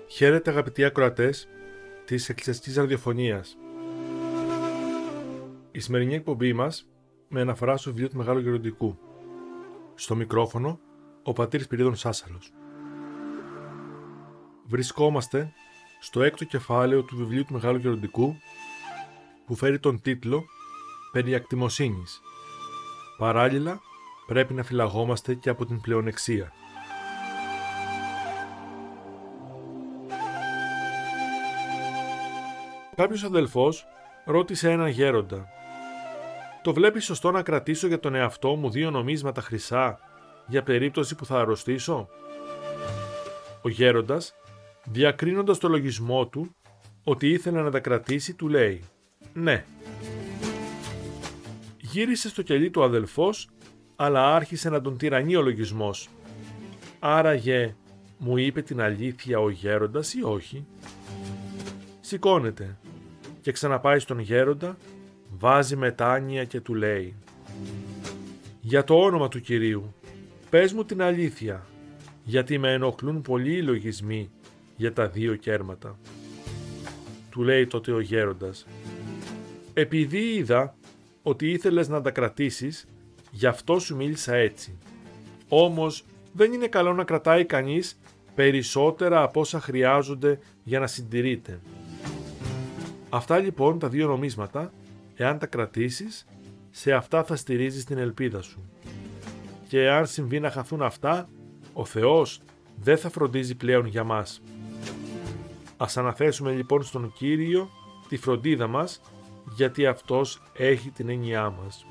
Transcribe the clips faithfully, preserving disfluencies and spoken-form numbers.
Χαίρετε αγαπητοί ακροατές της Εκκλησιαστικής Ραδιοφωνίας. Η σημερινή εκπομπή μας με αναφορά στο βιβλίο του Μεγάλου Γεροντικού. Στο μικρόφωνο ο πατήρ Σπυρίδων Σάσαλος. Βρισκόμαστε στο έκτο κεφάλαιο του βιβλίου του Μεγάλου Γεροντικού που φέρει τον τίτλο «Περί ακτιμοσύνης». Παράλληλα πρέπει να φυλαγόμαστε και από την πλεονεξία. Κάποιος αδελφός ρώτησε έναν γέροντα «Το βλέπεις σωστό να κρατήσω για τον εαυτό μου δύο νομίσματα χρυσά για περίπτωση που θα αρρωστήσω?» Ο γέροντας, διακρίνοντας το λογισμό του ότι ήθελε να τα κρατήσει, του λέει «Ναι». Γύρισε στο κελί του αδελφός, αλλά άρχισε να τον τυραννεί ο λογισμός. «Άραγε μου είπε την αλήθεια ο γέροντας ή όχι?» Σηκώνεται και ξαναπάει στον γέροντα, βάζει μετάνοια και του λέει «Για το όνομα του Κυρίου, πες μου την αλήθεια, γιατί με ενοχλούν πολύ οι λογισμοί για τα δύο κέρματα». Του λέει τότε ο γέροντας «Επειδή είδα ότι ήθελες να τα κρατήσεις, γι' αυτό σου μίλησα έτσι. Όμως δεν είναι καλό να κρατάει κανείς περισσότερα από όσα χρειάζονται για να συντηρείται. Αυτά λοιπόν τα δύο νομίσματα, εάν τα κρατήσεις, σε αυτά θα στηρίζεις την ελπίδα σου. Και εάν συμβεί να χαθούν αυτά, ο Θεός δεν θα φροντίζει πλέον για μας. Ας αναθέσουμε λοιπόν στον Κύριο τη φροντίδα μας, γιατί Αυτός έχει την έννοιά μας».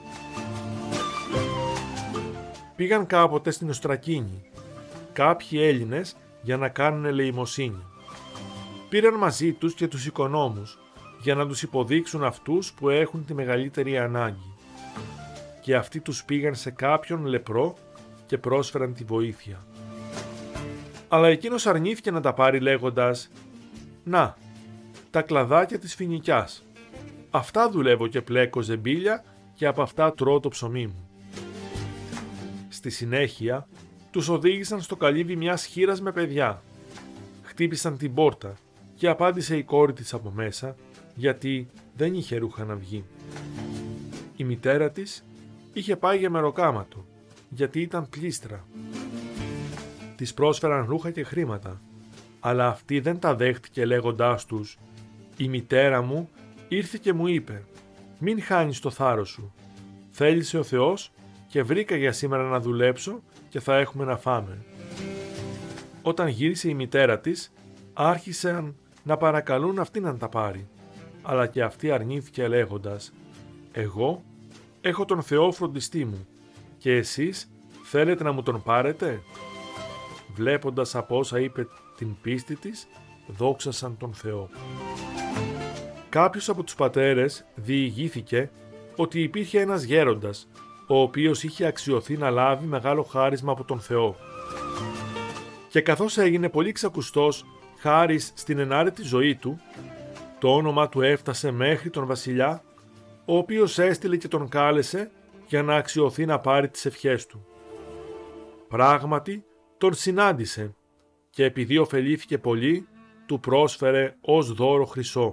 Πήγαν κάποτε στην Οστρακίνη κάποιοι Έλληνες για να κάνουν ελεημοσύνη. Πήραν μαζί τους και τους οικονόμους για να τους υποδείξουν αυτούς που έχουν τη μεγαλύτερη ανάγκη. Και αυτοί τους πήγαν σε κάποιον λεπρό και πρόσφεραν τη βοήθεια. Αλλά εκείνος αρνήθηκε να τα πάρει λέγοντας «Να, τα κλαδάκια της φοινικιάς. Αυτά δουλεύω και πλέκω ζεμπίλια και από αυτά τρώω το ψωμί μου». Στη συνέχεια τους οδήγησαν στο καλύβι μιας χήρας με παιδιά. Χτύπησαν την πόρτα και απάντησε η κόρη της από μέσα, γιατί δεν είχε ρούχα να βγει. Η μητέρα της είχε πάει για μεροκάματο, γιατί ήταν πλήστρα. Της πρόσφεραν ρούχα και χρήματα, αλλά αυτή δεν τα δέχτηκε λέγοντάς τους «Η μητέρα μου ήρθε και μου είπε «Μην χάνεις το θάρρος σου. Θέλησε ο Θεός και βρήκα για σήμερα να δουλέψω και θα έχουμε να φάμε». Όταν γύρισε η μητέρα της, άρχισαν να παρακαλούν αυτή να τα πάρει, αλλά και αυτή αρνήθηκε λέγοντας «Εγώ έχω τον Θεό φροντιστή μου και εσείς θέλετε να μου τον πάρετε?» Βλέποντας από όσα είπε την πίστη της, δόξασαν τον Θεό. Κάποιος από τους πατέρες διηγήθηκε ότι υπήρχε ένας γέροντας, ο οποίος είχε αξιωθεί να λάβει μεγάλο χάρισμα από τον Θεό. Και καθώς έγινε πολύ ξακουστός χάρις στην ενάρετη ζωή του, το όνομα του έφτασε μέχρι τον βασιλιά, ο οποίος έστειλε και τον κάλεσε για να αξιωθεί να πάρει τις ευχές του. Πράγματι τον συνάντησε και επειδή ωφελήθηκε πολύ, του πρόσφερε ως δώρο χρυσό.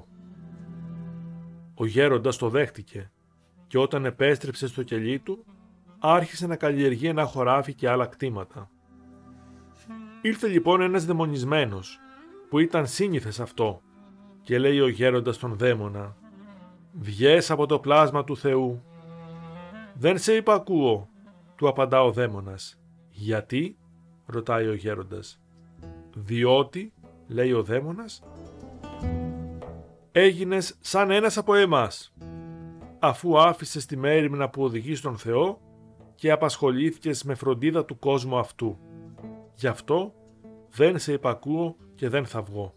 Ο γέροντας το δέχτηκε και όταν επέστρεψε στο κελί του, άρχισε να καλλιεργεί ένα χωράφι και άλλα κτήματα. Ήρθε λοιπόν ένας δαιμονισμένος, που ήταν σύνηθες αυτό, και λέει ο γέροντας στον δαίμονα «Βγες από το πλάσμα του Θεού». «Δεν σε υπακούω», του απαντά ο δαίμονας. «Γιατί?» ρωτάει ο γέροντας. «Διότι», λέει ο δαίμονας, «έγινες σαν ένας από εμάς, αφού άφησες τη μέριμνα που οδηγεί στον Θεό και απασχολήθηκες με φροντίδα του κόσμου αυτού. Γι' αυτό δεν σε υπακούω και δεν θα βγω».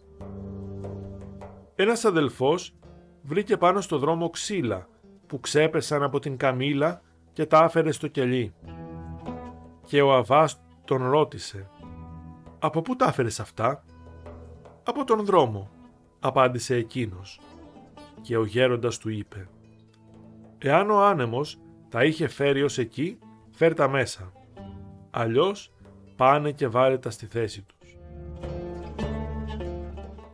Ένας αδελφός βρήκε πάνω στο δρόμο ξύλα που ξέπεσαν από την καμήλα και τα άφερε στο κελί. Και ο Αβάς τον ρώτησε «Από πού τα άφερες αυτά?» «Από τον δρόμο», απάντησε εκείνος. Και ο γέροντας του είπε «Εάν ο άνεμος τα είχε φέρει ως εκεί, φέρ τα μέσα. Αλλιώς πάνε και βάλε τα στη θέση τους».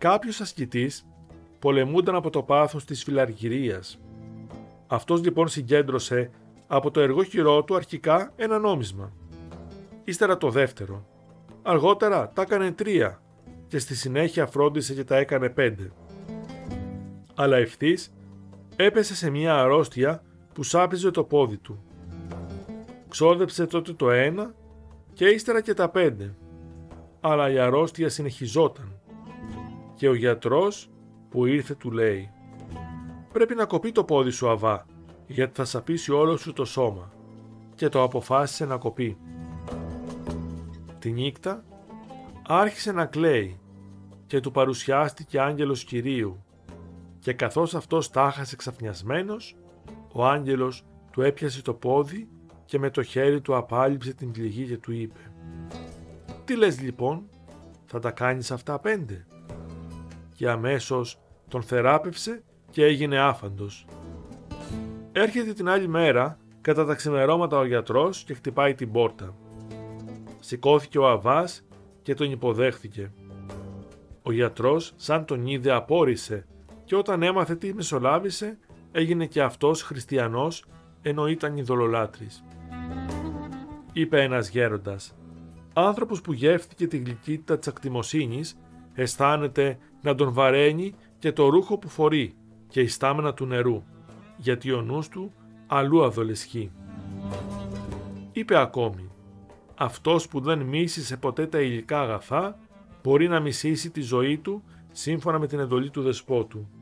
Κάποιος ασκητής πολεμούνταν από το πάθος της φιλαργυρίας. Αυτός λοιπόν συγκέντρωσε από το εργόχειρό του αρχικά ένα νόμισμα. Ύστερα το δεύτερο. Αργότερα τα έκανε τρία και στη συνέχεια φρόντισε και τα έκανε πέντε. Αλλά ευθύς έπεσε σε μια αρρώστια που σάπιζε το πόδι του. Ξόδεψε τότε το ένα και ύστερα και τα πέντε. Αλλά η αρρώστια συνεχιζόταν. Και ο γιατρός που ήρθε του λέει: «Πρέπει να κοπεί το πόδι σου, Αβά, γιατί θα σαπίσει όλο σου το σώμα». Και το αποφάσισε να κοπεί. Τη νύχτα άρχισε να κλαίει και του παρουσιάστηκε άγγελος Κυρίου, και καθώς αυτός τάχασε ξαφνιασμένος, ο άγγελος του έπιασε το πόδι και με το χέρι του απάλυψε την πληγή και του είπε: «Τι λες λοιπόν, θα τα κάνεις αυτά πέντε?» Και αμέσως τον θεράπευσε και έγινε άφαντος. Έρχεται την άλλη μέρα, κατά τα ξημερώματα, ο γιατρός και χτυπάει την πόρτα. Σηκώθηκε ο Αβάς και τον υποδέχθηκε. Ο γιατρός, σαν τον είδε, απόρρισε και όταν έμαθε τι μεσολάβησε, έγινε και αυτός χριστιανός, ενώ ήταν ειδωλολάτρης. Είπε ένας γέροντας: «Άνθρωπος που γεύτηκε τη γλυκύτητα της ακτιμοσύνης, αισθάνεται να τον βαραίνει και το ρούχο που φορεί και η στάμενα του νερού, γιατί ο νους του αλλού αδολεσχεί». Είπε ακόμη: «Αυτός που δεν μίσησε ποτέ τα υλικά αγαθά, μπορεί να μισήσει τη ζωή του σύμφωνα με την εντολή του δεσπότου».